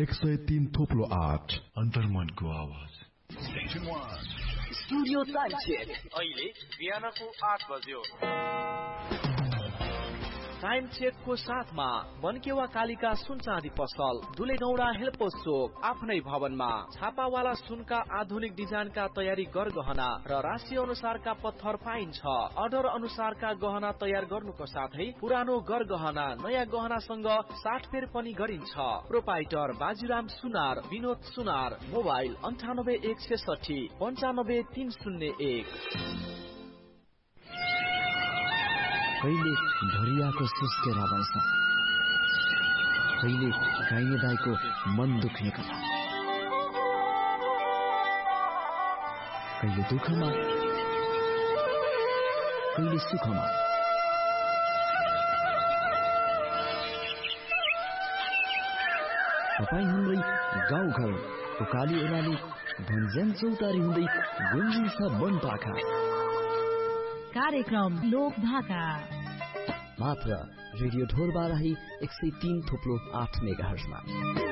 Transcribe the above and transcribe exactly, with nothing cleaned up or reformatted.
एक सय तीन थोप्लो आठ अन्तर्मनको आवाज। स्टुडियो टाइम चेक अहिले बिहानको आठ बज्यो। टाइम चेकको साथमा बनकेवा कालिका सुन चाँदी पसल, दुलेगौडा हेल्पोस चोक, आफ्नै भवनमा छापावाला सुनका आधुनिक डिजाइनका तयारी गरगहना र राशि अनुसारका पत्थर पाइन्छ। अर्डर अनुसारका गहना तयार गर्नुको साथै पुरानो गरगहना नयाँ गहनासँग साटफेर पनि गरिन्छ। प्रोपाइटर बाजीराम सुनार, विनोद सुनार, मोबाइल अन्ठानब्बे एक छेसठी पन्चानब्बे तीन शून्य एक। कहिले भरियाको सुस्केर बन्छ, कहिले गाइने दाइको मन दुख्ने कथा, कहिले दुःखमा कहिले सुखमा। तपाईँ हाम्रै गाउँघर उकाली ओह्राली भञ्ज्याङ चौतारी हुँदै गुन्जिन्छ बनपाखा। कार्यक्रम लोक भाका मात्र रेडियो ढोर बाराही एक सय तीन थुप्लो आठ मेगा हर्जमा।